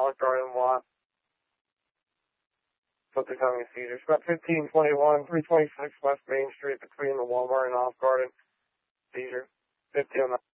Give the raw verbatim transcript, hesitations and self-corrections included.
Olive Garden lot. What's becoming a seizure? It's about fifteen twenty-one, three twenty-six West Main Street between the Walmart and Olive Garden. Seizure. fifty oh nine.